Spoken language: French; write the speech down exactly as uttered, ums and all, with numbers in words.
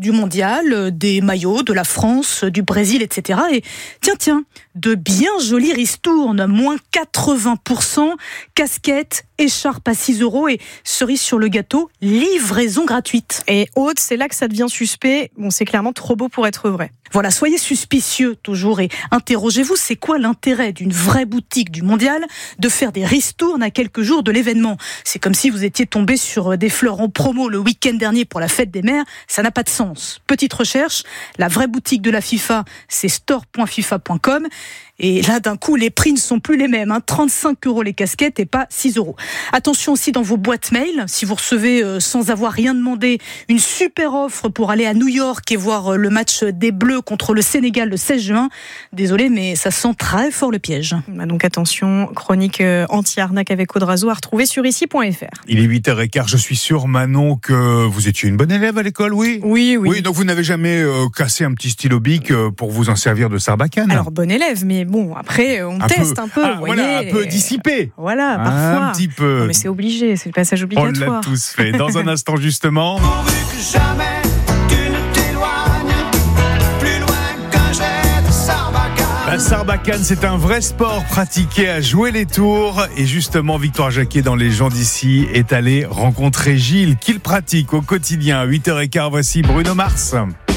du mondial, des maillots de la France, du Brésil, et cetera. Et tiens, tiens, de bien jolies ristournes, moins quatre-vingts pour cent, casquettes, écharpes à six euros et cerise sur le gâteau, livraison gratuite. Et Aude, c'est là que ça devient suspect. Bon, c'est clairement trop beau pour être vrai. Voilà, soyez suspicieux toujours et interrogez-vous, c'est quoi l'intérêt d'une vraie boutique du mondial de faire des ristournes à quelques jours de l'événement? C'est comme si vous étiez tombé sur des fleurs en promo le week-end dernier pour la fête des mères, ça n'a pas de sens. Petite recherche, la vraie boutique de la FIFA, c'est store point fifa point com. Et là, d'un coup, les prix ne sont plus les mêmes. Hein. trente-cinq euros les casquettes et pas six euros. Attention aussi dans vos boîtes mail, si vous recevez, euh, sans avoir rien demandé, une super offre pour aller à New York et voir euh, le match des Bleus contre le Sénégal le seize juin. Désolé, mais ça sent très fort le piège. Bah donc attention, chronique euh, anti-arnaque avec Aude Razo à retrouver sur ici point f r. Il est huit heures quinze, je suis sûr, Manon, que vous étiez une bonne élève à l'école, oui? Oui, oui. Oui, donc vous n'avez jamais euh, cassé un petit stylo bic euh, pour vous en servir de sarbacane? Alors, bon élève, mais bon, après, on un teste peu. un peu, ah, vous voilà, voyez. un peu dissipé. Voilà, parfois. Un petit peu. Non, mais c'est obligé, c'est le passage On obligatoire. l'a tous fait. Dans un instant, justement. Pourvu que jamais tu ne t'éloignes plus loin qu'un jet de sarbacane. La sarbacane, c'est un vrai sport pratiqué à jouer les tours. Et justement, Victoire Jacquet, dans Les gens d'ici, est allé rencontrer Gilles, qu'il pratique au quotidien. À huit heures quinze, voici Bruno Mars.